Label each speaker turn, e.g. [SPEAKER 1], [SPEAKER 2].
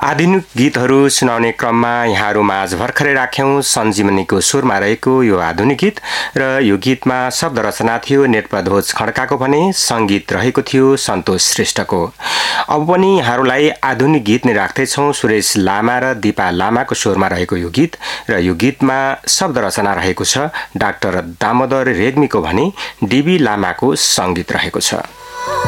[SPEAKER 1] आधुनिक गीतहरू सुनाउने क्रममा यहाँहरू माझ भर्खरै राख्यौं सञ्जीवनीको स्वरमा रहेको यो आधुनिक गीत र यो गीतमा शब्द रचना थियो नेत्रध्वज खड्काको भने संगीत रहेको थियो सन्तोष श्रेष्ठको। अब पनि यहाँहरूलाई आधुनिक गीत नै राख्दैछौं सुरेश लामा र दिपा लामाको स्वरमा रहेको यो गीत र यो गीतमा शब्द रचना रहेको छ डाक्टर दामोदर रेग्मीको भने डीबी लामाको संगीत रहेको छ।